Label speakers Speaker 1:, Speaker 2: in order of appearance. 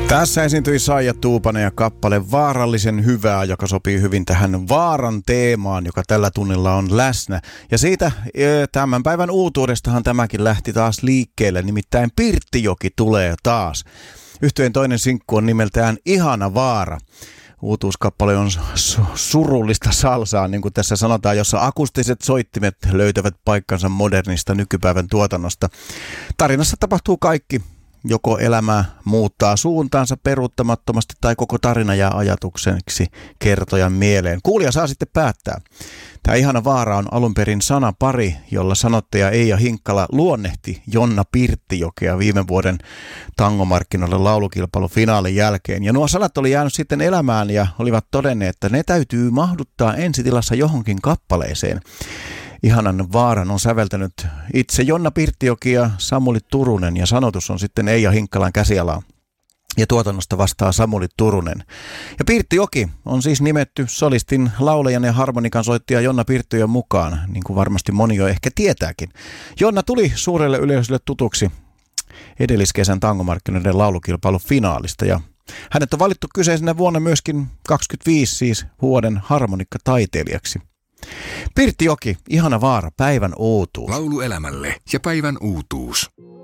Speaker 1: Tässä esiintyi Saija Tuupanen ja kappale Vaarallisen hyvää, joka sopii hyvin tähän vaaran teemaan, joka tällä tunnilla on läsnä. Ja siitä tämän päivän uutuudestahan tämäkin lähti taas liikkeelle, nimittäin Pirttijoki tulee taas. Yhtyeen toinen sinkku on nimeltään Ihana vaara. Uutuuskappale on surullista salsaa, niin kuin tässä sanotaan, jossa akustiset soittimet löytävät paikkansa modernista nykypäivän tuotannosta. Tarinassa tapahtuu kaikki. Joko elämä muuttaa suuntaansa peruuttamattomasti tai koko tarina jää ajatukseksi kertojan mieleen. Kuulija saa sitten päättää. Tämä Ihana vaara on alun perin sanapari, jolla sanottaja Eija Hinkkala luonnehti Jonna Pirttijokea viime vuoden tangomarkkinoille laulukilpailun finaalin jälkeen. Ja nuo sanat oli jäänyt sitten elämään ja olivat todenneet, että ne täytyy mahduttaa ensitilassa johonkin kappaleeseen. Ihanan vaaran on säveltänyt itse Jonna Pirttijoki ja Samuli Turunen ja sanotus on sitten Eija Hinkkalan käsialaa. Ja tuotannosta vastaa Samuli Turunen. Ja Pirttijoki on siis nimetty solistin, laulajan ja harmonikan soittaja Jonna Pirttijoen mukaan, niin kuin varmasti moni jo ehkä tietääkin. Jonna tuli suurelle yleisölle tutuksi edelliskesän tangomarkkinoiden laulukilpailun finaalista ja hänet on valittu kyseisenä vuonna myöskin 25 siis vuoden harmonikkataiteilijaksi. Pirttijoki, Ihana vaara, päivän uutuus.
Speaker 2: Lauluelämälle ja päivän uutuus.